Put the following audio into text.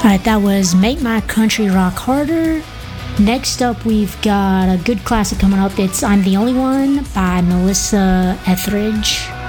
Alright, that was Make My Country Rock Harder. Next up, we've got a good classic coming up. It's I'm the Only One by Melissa Etheridge.